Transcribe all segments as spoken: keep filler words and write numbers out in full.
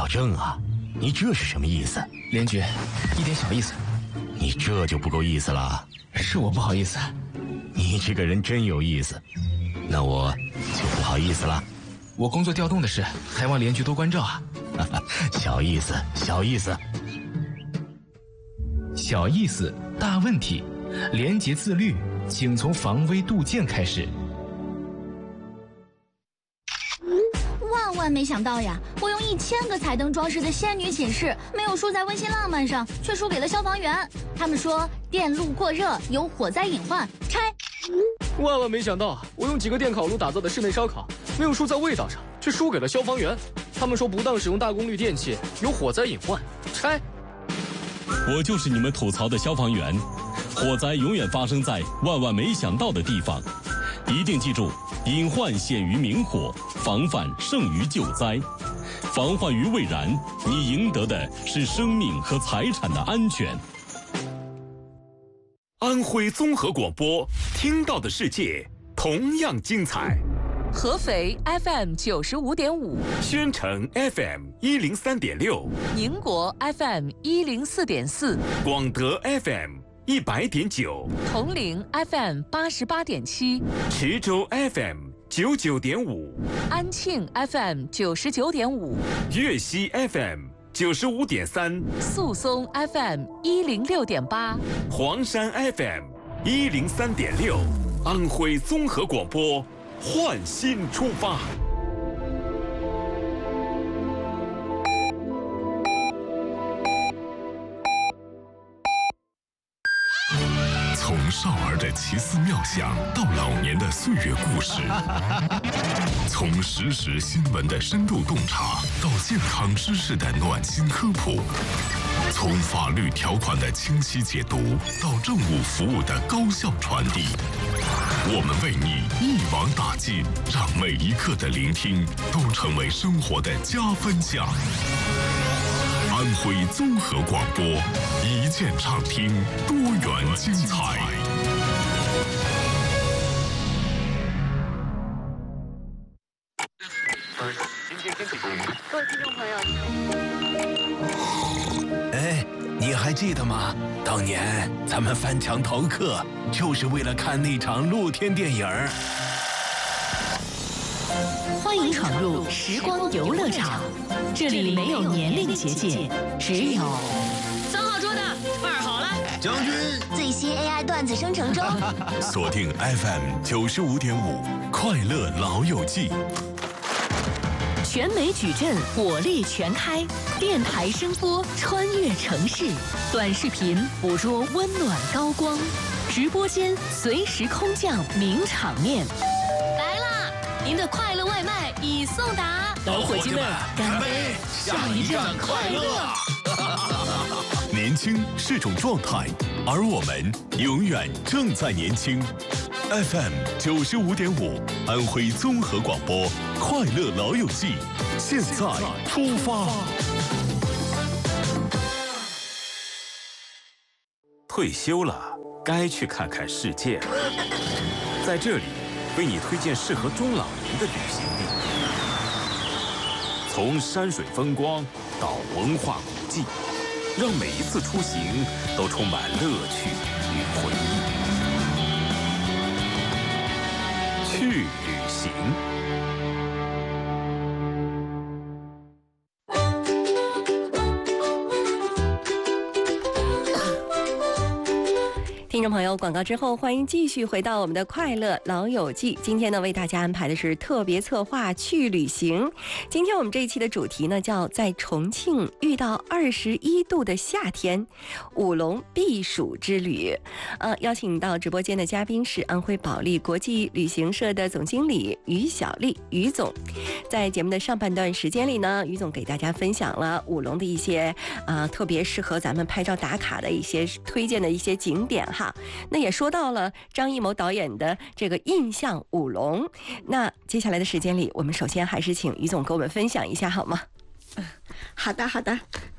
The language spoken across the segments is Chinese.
小郑啊，你这是什么意思？ 连局，一点小意思。 你这就不够意思了。 是我不好意思。 你这个人真有意思，那我就不好意思了。 我工作调动的事，还望连局多关照啊。 小意思，小意思。 小意思，大问题。廉洁自律，请从防微杜渐开始。 万万没想到呀！我用一千个彩灯装饰的仙女寝室，没有输在温馨浪漫上，却输给了消防员。他们说电路过热有火灾隐患，拆。 万万没想到，我用几个电烤炉打造的室内烧烤，没有输在味道上，却输给了消防员。他们说不当使用大功率电器有火灾隐患，拆。 我就是你们吐槽的消防员，火灾永远发生在万万没想到的地方，一定记住，隐患显于明火，防范胜于救灾。防患于未然，你赢得的是生命和财产的安全。 安徽综合广播，听到的世界同样精彩。 合肥 F M 九十五点五， 宣城 F M 一零三点六， 宁国 F M 一零四点四， 广德 F M 一百点九， 铜陵 F M 八十八点七， 池州 F M 九九点五， 安庆 F M 九十九点五， 粤西 F M 九十五点三， 宿松 F M 一零六点八， 黄山 F M 一零三点六，安徽综合广播，焕新出发。 从少儿的奇思妙想到老年的岁月故事，从实时新闻的深度洞察到健康知识的暖心科普，从法律条款的清晰解读到政务服务的高效传递，我们为你一网打尽，让每一刻的聆听都成为生活的加分项。安徽综合广播，一键畅听，多元精彩。 各位听众朋友， 哎，你还记得吗？当年咱们翻墙逃课，就是为了看那场露天电影。 欢迎闯入时光游乐场，这里没有年龄结界，只有三号桌的二好了， 将军最新 A I 段子生成中。 锁定 F M 九十五点五，快乐老友记。 全美矩阵火力全开，电台声波穿越城市，短视频捕捉温暖高光，直播间随时空降名场面。 来啦！您的快乐外卖已送达， 老伙计们，干杯！下一站快乐！年轻是种状态，而我们永远正在年轻。F M 九十五点五，安徽综合广播，快乐老友记，现在出发。 退休了，该去看看世界了。在这里，为你推荐适合中老年的旅行地，从山水风光到文化古迹，让每一次出行都充满乐趣与回忆。去旅行。 听众朋友，广告之后，欢迎继续回到我们的快乐老友记。今天呢，为大家安排的是特别策划去旅行。今天我们这一期的主题呢，叫在重庆遇到二十一度的夏天，舞龙避暑之旅。呃，邀请到直播间的嘉宾是安徽保利国际旅行社的总经理于小丽，于总。在节目的上半段时间里呢，于总给大家分享了舞龙的一些啊、呃、特别适合咱们拍照打卡的一些推荐的一些景点哈。那也说到了张艺谋导演的这个印象舞龙，那接下来的时间里，我们首先还是请于总给我们分享一下好吗？ 好的好的，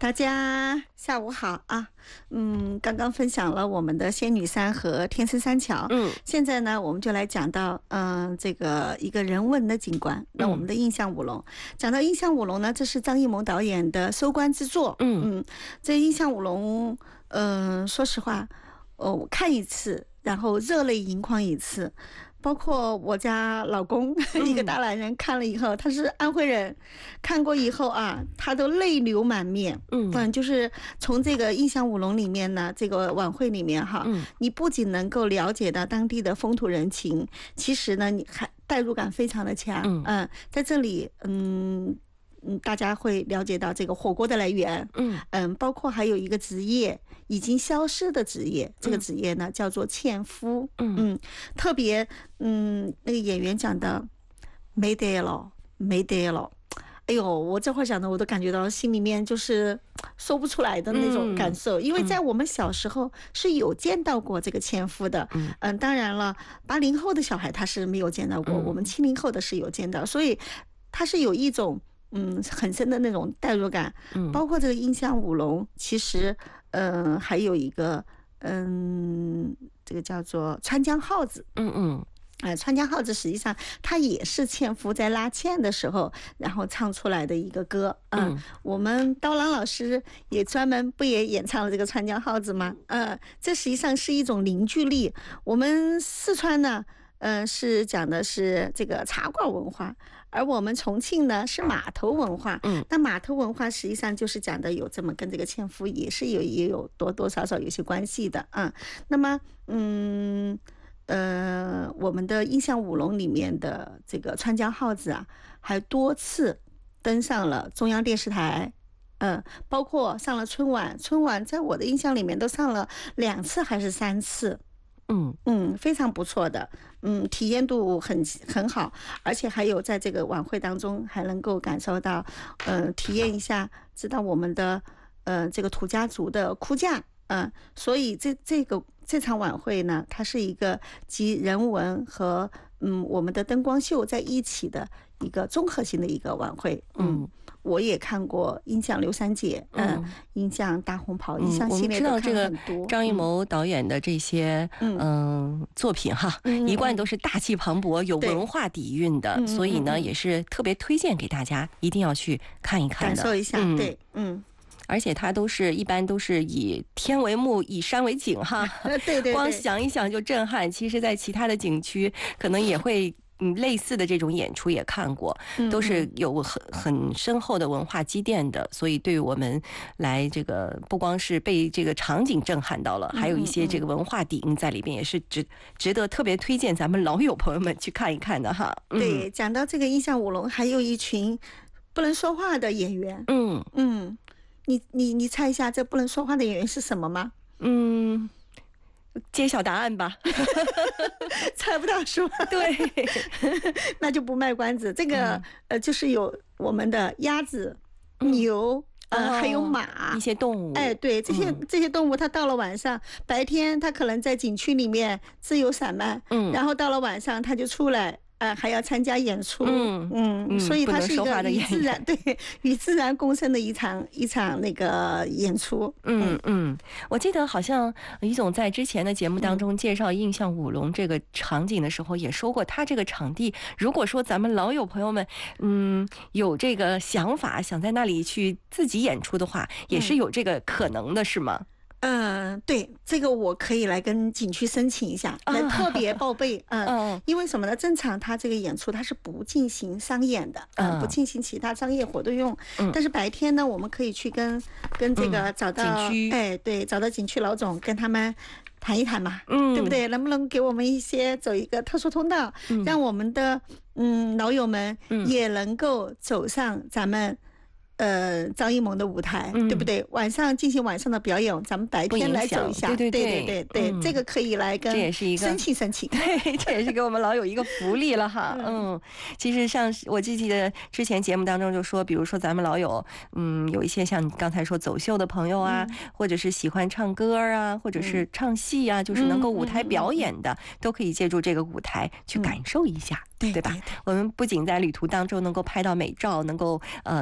大家下午好啊，嗯，刚刚分享了我们的仙女山和天生三桥，嗯，现在呢，我们就来讲到，嗯、呃，这个一个人文的景观，那我们的印象舞龙。讲到印象舞龙呢，这是张艺谋导演的收官之作，嗯嗯，这印象舞龙，嗯、呃，说实话，呃，我看一次，然后热泪盈眶一次。包括我家老公、嗯、一个大男人看了以后，他是安徽人，看过以后啊，他都泪流满面。嗯嗯，就是从这个印象舞龙里面呢，这个晚会里面哈，嗯、你不仅能够了解到当地的风土人情，其实呢，你还代入感非常的强。嗯嗯，在这里，嗯。嗯，大家会了解到这个火锅的来源，嗯嗯，包括还有一个职业已经消失的职业，这个职业呢叫做纤夫，嗯嗯，特别嗯那个演员讲的没得了，没得了，哎呦，我这会儿讲的我都感觉到心里面就是说不出来的那种感受，因为在我们小时候是有见到过这个纤夫的，嗯嗯，当然了，八零后的小孩他是没有见到过，我们七零后的是有见到，所以他是有一种。嗯，很深的那种代入感，嗯，包括这个印象舞龙，其实，嗯、呃，还有一个，嗯，这个叫做川江号子，嗯嗯，哎、呃，川江号子实际上它也是纤夫在拉纤的时候，然后唱出来的一个歌，嗯，嗯我们刀郎老师也专门不也演唱了这个川江号子吗？嗯、呃，这实际上是一种凝聚力。我们四川呢，嗯、呃，是讲的是这个茶馆文化。而我们重庆呢是码头文化，嗯，那码头文化实际上就是讲的有这么跟这个纤夫也是有也有多多少少有些关系的啊、嗯。那么，嗯，呃，我们的印象舞龙里面的这个川江号子啊，还多次登上了中央电视台，嗯，包括上了春晚，春晚在我的印象里面都上了两次还是三次。嗯嗯，非常不错的，嗯，体验度很很好，而且还有在这个晚会当中还能够感受到，呃，体验一下，知道我们的呃这个土家族的哭嫁，嗯、呃，所以这这个这场晚会呢，它是一个集人文和嗯我们的灯光秀在一起的一个综合性的一个晚会，嗯。我也看过印象刘三姐，嗯，印象大红袍，印象系列都看了很多。 我们知道这个张艺谋导演的这些嗯、呃、作品哈，嗯、一贯都是大气磅礴、有文化底蕴的，所以呢也是特别推荐给大家，一定要去看一看的， 感受一下。嗯、对，嗯。 而且它都是一般都是以天为幕，以山为景哈， 对 对, 对， 光想一想就震撼。其实，在其他的景区可能也会。嗯，类似的这种演出也看过，都是有很很深厚的文化积淀的，所以对于我们来这个不光是被这个场景震撼到了，还有一些这个文化底蕴在里边，也是值值得特别推荐咱们老友朋友们去看一看的哈。 嗯、对，讲到这个印象舞龙，还有一群不能说话的演员，嗯嗯，你你你猜一下，这不能说话的演员是什么吗？ 嗯。揭晓答案吧， 猜不到是吧？ 对， 那就不卖关子。这个、嗯、呃，就是有我们的鸭子、牛，嗯、呃，还有马一些动物。 哎，对，这些、嗯、这些动物，它到了晚上，白天它可能在景区里面自由散漫，嗯，然后到了晚上，它就出来。啊，还要参加演出，嗯嗯，所以它是一个与自然对与自然共生的一场一场那个演出。 嗯嗯，我记得好像于总在之前的节目当中介绍印象舞龙这个场景的时候，也说过，他这个场地，如果说咱们老友朋友们，嗯，有这个想法，想在那里去自己演出的话，也是有这个可能的，是吗？ 嗯，对，这个我可以来跟景区申请一下，来特别报备。嗯，嗯因为什么呢？正常它这个演出它是不进行商演的，嗯，不进行其他商业活动用。嗯，但是白天呢，我们可以去跟跟这个找到、 嗯、景区， 哎，对，找到景区老总跟他们谈一谈嘛，嗯，对不对？能不能给我们一些走一个特殊通道，嗯、让我们的嗯老友们也能够走上咱们。呃，张艺谋的舞台，嗯、对不对？晚上进行晚上的表演，咱们白天来走一下， 对对对对对对，嗯、这个可以来跟这也是一个申请申请， 对，这也是给我们老友一个福利了哈。嗯, 嗯，其实像我记得之前节目当中就说，比如说咱们老友，嗯，有一些像你刚才说走秀的朋友啊，嗯、或者是喜欢唱歌啊，或者是唱戏啊，嗯、就是能够舞台表演的，嗯、都可以借助这个舞台去感受一下， 嗯、 对吧？对对对，我们不仅在旅途当中能够拍到美照，能够呃。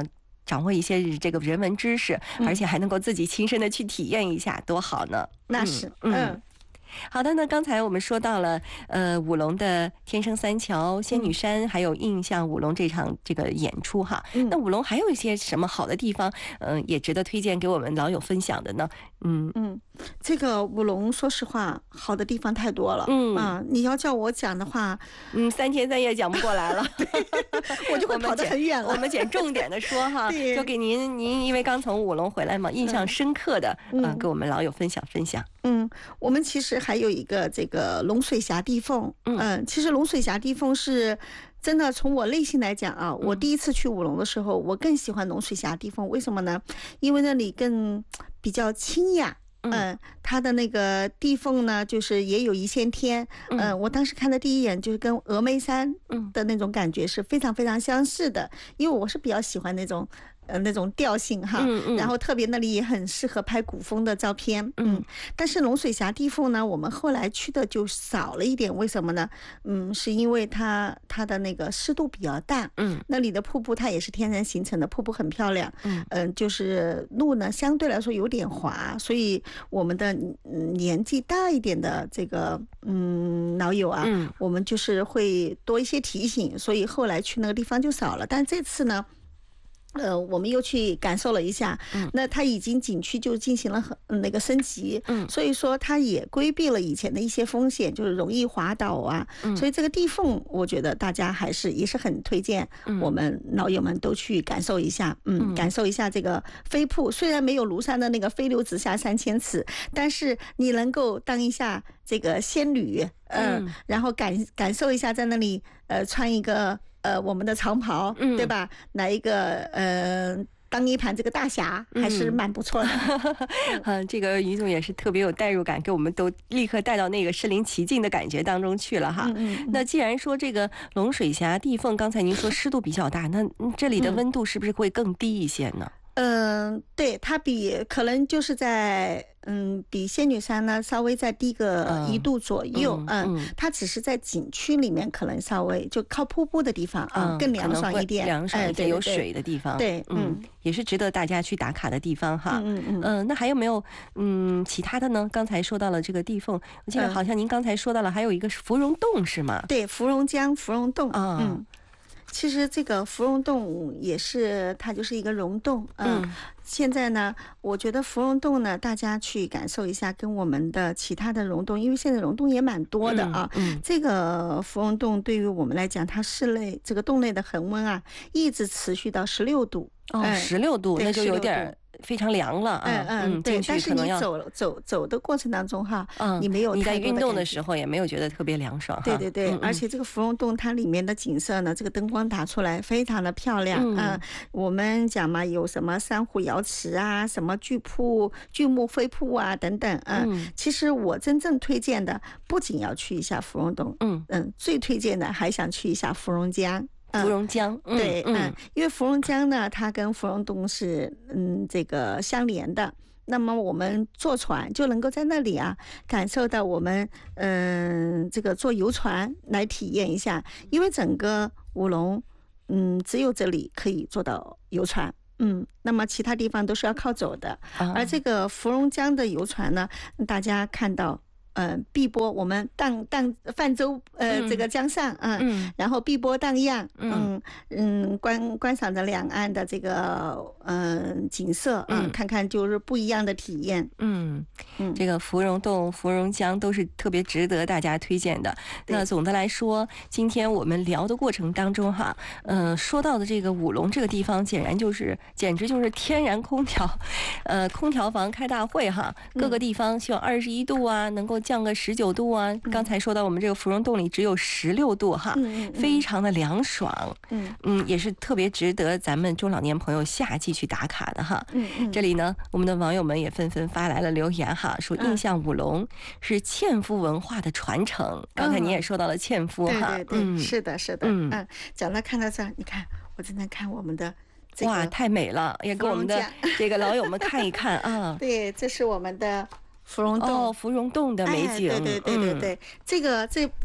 掌握一些这个人文知识， 嗯、 而且还能够自己亲身的去体验一下，多好呢！ 那是， 嗯。 嗯嗯好的，那刚才我们说到了，呃，舞龙的天生三桥、仙女山，还有印象舞龙这场这个演出哈。 嗯、 那舞龙还有一些什么好的地方，嗯、呃，也值得推荐给我们老友分享的呢？嗯嗯，这个舞龙说实话，好的地方太多了。 嗯啊，你要叫我讲的话， 嗯，三天三夜讲不过来了， 我就会跑得很远了。 我们捡重点的说哈，就给您，您因为刚从舞龙回来嘛，印象深刻的，嗯，呃、给我们老友分享分享。 嗯，我们其实还有一个这个龙水峡地凤，嗯、呃，其实龙水峡地凤是真的从我内心来讲啊，我第一次去舞龙的时候，我更喜欢龙水峡地凤，为什么呢？因为那里更比较清雅。嗯、呃，它的那个地凤呢，就是也有一线天。嗯、呃，我当时看的第一眼就是跟峨眉山的那种感觉是非常非常相似的，因为我是比较喜欢那种。呃，那种调性哈，嗯嗯，然后特别那里也很适合拍古风的照片，嗯。但是龙水峡地凤呢，我们后来去的就少了一点，为什么呢？嗯，是因为它它的那个湿度比较大，嗯，那里的瀑布它也是天然形成的，瀑布很漂亮，嗯嗯、呃，就是路呢相对来说有点滑，所以我们的年纪大一点的这个嗯老友啊，嗯，我们就是会多一些提醒，所以后来去那个地方就少了。但这次呢？呃，我们又去感受了一下，嗯，那它已经景区就进行了很那个升级，嗯，所以说它也规避了以前的一些风险，就是容易滑倒啊，嗯，所以这个地凤，我觉得大家还是也是很推荐，我们老友们都去感受一下，嗯，嗯感受一下这个飞瀑，虽然没有庐山的那个飞流直下三千尺，但是你能够当一下这个仙女，呃、嗯，然后感感受一下在那里，呃，穿一个。呃，我们的长袍，嗯，对吧？来一个呃，当一盘这个大侠，还是蛮不错的。 嗯，嗯这个于总也是特别有代入感，给我们都立刻带到那个身临其境的感觉当中去了哈。嗯嗯、那既然说这个龙水峡地凤，刚才您说湿度比较大，那这里的温度是不是会更低一些呢？ 嗯、呃，对，它比可能就是在。嗯，比仙女山呢稍微再低个一度左右，嗯，嗯嗯它只是在景区里面可能稍微就靠瀑布的地方啊，嗯、更凉爽一点， 凉爽一点，有水的地方， 对，嗯， 嗯也是值得大家去打卡的地方哈。 嗯嗯嗯、 呃，那还有没有嗯其他的呢？刚才说到了这个地凤，我记得好像您刚才说到了还有一个芙蓉洞是吗？ 对，芙蓉江芙蓉洞啊。嗯其实这个芙蓉洞也是，它就是一个溶洞。嗯，嗯现在呢，我觉得芙蓉洞呢，大家去感受一下，跟我们的其他的溶洞，因为现在溶洞也蛮多的啊。嗯，嗯这个芙蓉洞对于我们来讲，它室内这个洞内的恒温啊，一直持续到十六度。 哦，十六度，那就有点。非常凉了啊， 嗯嗯，对，但是你走走走的过程当中哈，嗯，你没有你在运动的时候也没有觉得特别凉爽， 对对对，而且这个芙蓉洞它里面的景色呢，这个灯光打出来非常的漂亮，嗯，我们讲嘛，有什么珊瑚瑶池啊，什么巨瀑、巨木飞瀑啊等等，嗯，其实我真正推荐的不仅要去一下芙蓉洞，嗯嗯，最推荐的还想去一下芙蓉江。 芙蓉江， 嗯、对，嗯，嗯因为芙蓉江呢，它跟芙蓉洞是嗯这个相连的。那么我们坐船就能够在那里啊，感受到我们嗯、呃、这个坐游船来体验一下，因为整个舞龙嗯只有这里可以坐到游船。嗯，那么其他地方都是要靠走的，啊、而这个芙蓉江的游船呢，大家看到。呃，碧波我们荡荡泛舟，呃，嗯、这个江上，嗯，嗯然后碧波荡漾，嗯嗯，观观赏着两岸的这个嗯、呃、景色，嗯，嗯看看就是不一样的体验， 嗯嗯，这个芙蓉洞、芙蓉江都是特别值得大家推荐的。那总的来说，今天我们聊的过程当中哈，呃，说到的这个舞龙这个地方，简然就是简直就是天然空调，呃，空调房开大会哈，各个地方希望二十一度啊，能够降个十九度啊！刚才说到我们这个芙蓉洞里只有十六度哈，嗯、非常的凉爽。嗯嗯，也是特别值得咱们中老年朋友夏季去打卡的哈。嗯嗯，这里呢，我们的网友们也纷纷发来了留言哈，说印象舞龙是纤夫文化的传承。刚才你也说到了纤夫哈， 对对对，嗯、是的，是的。嗯嗯，讲到看到这儿，你看我正在看我们的。 哇，太美了！也给我们的这个老友们看一看啊。 对，这是我们的。芙蓉洞， 哦，芙蓉洞的美景， 哎、对对对对对，嗯、这个这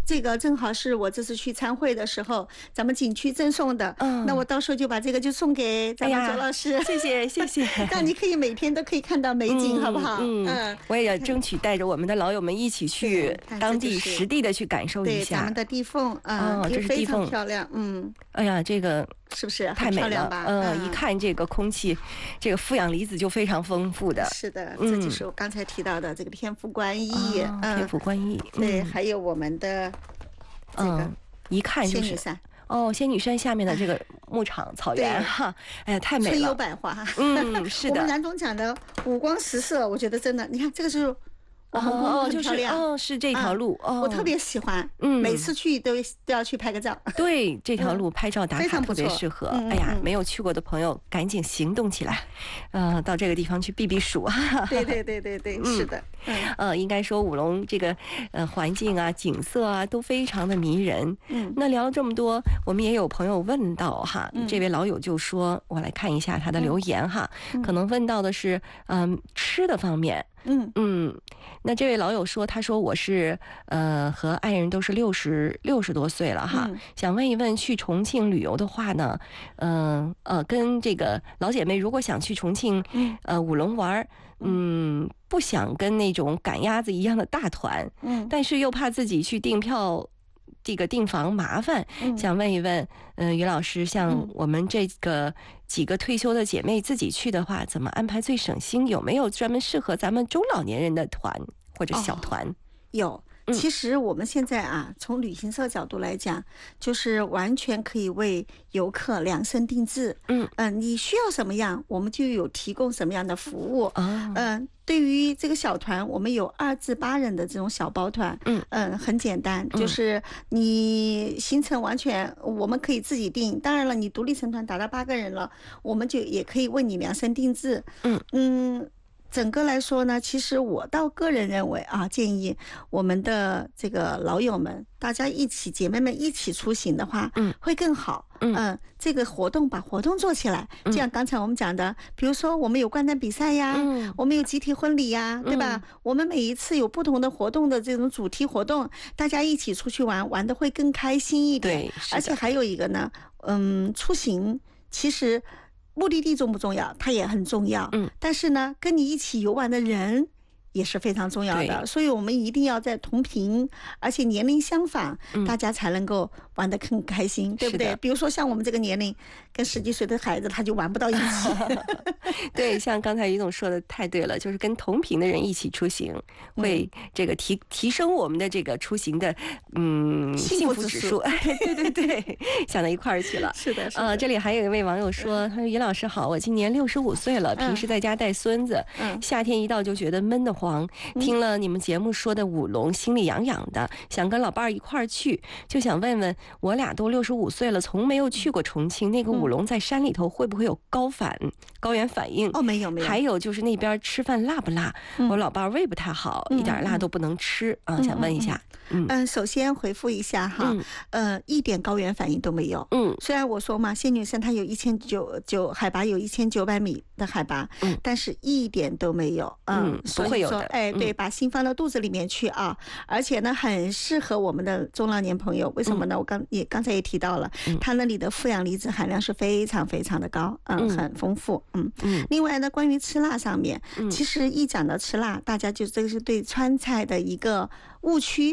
这个正好是我这次去参会的时候，咱们景区赠送的，嗯，那我到时候就把这个就送给咱们周老师， 谢谢谢谢， 让你可以每天都可以看到美景，好不好？ 嗯，嗯我也要争取带着我们的老友们一起去当地实地的去感受一下。 对，咱们的地凤啊， 哦，这是地凤， 漂亮，嗯， 哎呀，这个是不是太美了？嗯，一看这个空气，这个负氧离子就非常丰富的。 是的，这就是我刚才提到的这个天府观音， 天府观音， 对，还有我们的这个一看就是仙女山。 哦，仙女山下面的这个牧场草原哈，哎呀，太美了， 春有百花。 嗯，是的。 我们南总讲的五光十色，我觉得真的，你看这个是。 哦，就是哦，是这条路哦， 我特别喜欢，嗯，每次去都都要去拍个照。 对，这条路拍照打卡特别适合。哎呀，没有去过的朋友赶紧行动起来，呃，到这个地方去避避暑。 对对对对对，是的。 呃，应该说武隆这个呃环境啊、景色啊都非常的迷人。嗯，那聊了这么多，我们也有朋友问到哈，这位老友就说，我来看一下他的留言哈，可能问到的是嗯吃的方面。 嗯嗯，那这位老友说，他说我是呃和爱人都是六十六十多岁了哈，嗯、想问一问，去重庆旅游的话呢，嗯 呃, 呃跟这个老姐妹如果想去重庆呃武隆玩，嗯，不想跟那种赶鸭子一样的大团，嗯，但是又怕自己去订票。这个订房麻烦，嗯、想问一问，呃，于老师，像我们这个几个退休的姐妹自己去的话，怎么安排最省心？有没有专门适合咱们中老年人的团或者小团？哦、 有。其实我们现在啊，从旅行社角度来讲，就是完全可以为游客量身定制。嗯嗯、呃，你需要什么样，我们就有提供什么样的服务。嗯、哦呃，对于这个小团，我们有二至八人的这种小包团。嗯嗯、呃，很简单，就是你行程完全我们可以自己定。当然了，你独立成团达到八个人了，我们就也可以为你量身定制。嗯嗯。整个来说呢，其实我倒个人认为啊，建议我们的这个老友们，大家一起姐妹们一起出行的话，嗯，会更好。嗯、呃，这个活动把活动做起来，就像刚才我们讲的，比如说我们有掼蛋比赛呀，嗯，我们有集体婚礼呀，对吧？嗯、我们每一次有不同的活动的这种主题活动，大家一起出去玩，玩得会更开心一点。对，而且还有一个呢，嗯，出行其实。目的地重不重要？它也很重要。嗯，但是呢，跟你一起游玩的人也是非常重要的，所以我们一定要在同频，而且年龄相仿，嗯、大家才能够玩得更开心，对不对？比如说像我们这个年龄，跟十几岁的孩子他就玩不到一起。 对，像刚才于总说的太对了，就是跟同频的人一起出行，会这个提提升我们的这个出行的嗯幸福指数。对对对，想到一块儿去了。 是的，是的。 呃，这里还有一位网友说，他说于老师好，我今年六十五岁了，平时在家带孙子，嗯、夏天一到就觉得闷得慌，听了你们节目说的武隆，心里痒痒的，想跟老伴儿一块儿去，就想问问，我俩都六十五岁了，从没有去过重庆，那个武隆在山里头会不会有高反、高原反应？ 哦，没有没有。 还有就是那边吃饭辣不辣？嗯、我老伴儿胃不太好，嗯、一点辣都不能吃啊，想问一下。 嗯嗯，首先回复一下哈，嗯、呃，一点高原反应都没有。嗯，虽然我说嘛，仙女山它有一千九九海拔有一千九百米的海拔，嗯，但是一点都没有。嗯， 不会有的。 哎，对，把心放到肚子里面去啊！而且呢，很适合我们的中老年朋友。为什么呢？我刚也刚才也提到了，它那里的负氧离子含量是非常非常的高，嗯，很丰富，嗯嗯。另外呢，关于吃辣上面，其实一讲到吃辣，大家就这个是对川菜的一个误区。